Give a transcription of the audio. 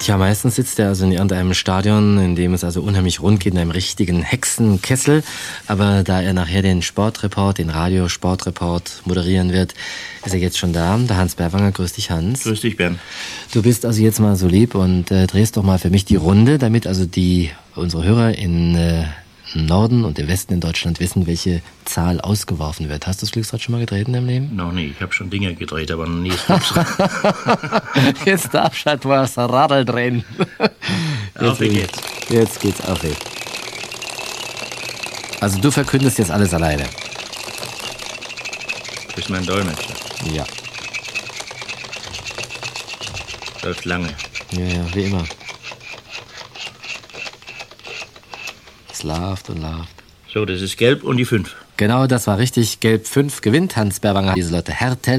Ja, meistens sitzt er also in irgendeinem Stadion, in dem es also unheimlich rund geht, in einem richtigen Hexenkessel. Aber da er nachher den Radiosportreport moderieren wird, ist er jetzt schon da. Der Hans Berwanger, grüß dich, Hans. Grüß dich, Bernd. Du bist also jetzt mal so lieb und drehst doch mal für mich die Runde, damit also unsere Hörer im Norden und im Westen in Deutschland wissen, welche Zahl ausgeworfen wird. Hast du das Glücksrad schon mal gedreht in deinem Leben? Noch nie. Ich habe schon Dinge gedreht, aber noch nie das Glücksrad. Jetzt darfst du halt mal das Radl drehen. Auf geht's. Jetzt geht's auf. Also du verkündest jetzt alles alleine. Du bist mein Dolmetscher. Ja. Läuft lange. Ja, wie immer. Es läuft und läuft. So, das ist gelb und die 5. Genau, das war richtig. Gelb 5 gewinnt Hans Berwanger, Lieselotte Hertel.